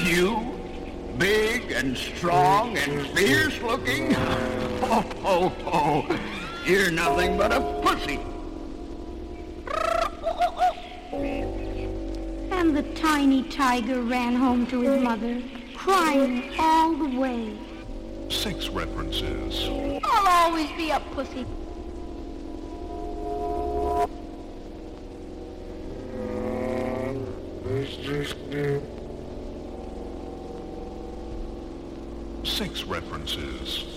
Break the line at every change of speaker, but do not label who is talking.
you, big and strong and fierce looking, you're nothing but a pussy.
And the tiny tiger ran home to his mother, crying all the way.
6 references.
I'll always be a pussy.
Six references.